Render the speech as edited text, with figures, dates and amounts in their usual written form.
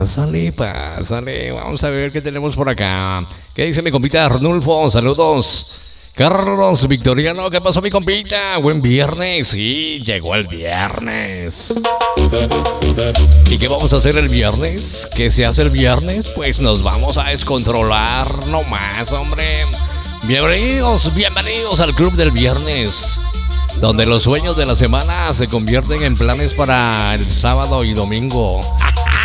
Sale, pásale. Vamos a ver qué tenemos por acá. ¿Qué dice mi compita Arnulfo? Saludos. Carlos Victoriano, ¿qué pasó mi compita? Buen viernes, sí, llegó el viernes. ¿Y qué vamos a hacer el viernes? ¿Qué se hace el viernes? Pues nos vamos a descontrolar nomás, hombre. Bienvenidos al Club del Viernes, donde los sueños de la semana se convierten en planes para el sábado y domingo.